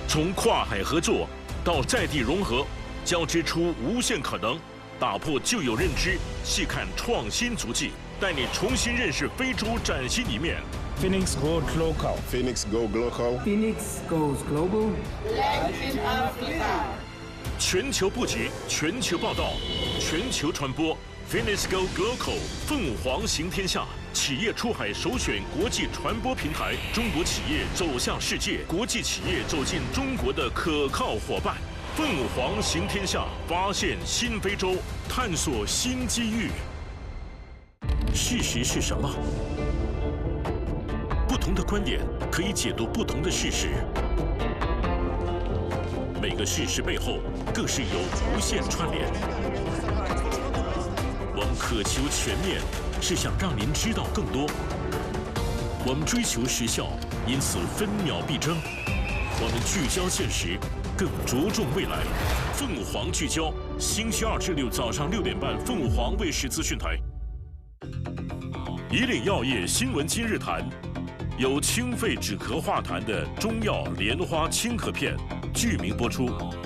从跨海合作到在地融合，交织出无限可能，打破旧有认知，细看创新足迹，带你重新认识非洲崭新一面。 Phoenix Goes Local. Phoenix Go Local. Phoenix Goes Global. Latin Africa. 全球布局，全球报道，全球传播。Phoenix Go Local， 凤凰行天下，企业出海首选国际传播平台，中国企业走向世界，国际企业走进中国的可靠伙伴。凤凰行天下，发现新非洲，探索新机遇。事实是什么？不同的观点可以解读不同的事实。每个事实背后，更是有无限串联。我们渴求全面，是想让您知道更多。我们追求时效，因此分秒必争。我们聚焦现实，更着重未来。凤凰聚焦，星期2至6早上6点半，凤凰卫视资讯台。以岭药业新闻今日谈，有清肺止咳化痰的中药莲花清咳片，剧名播出。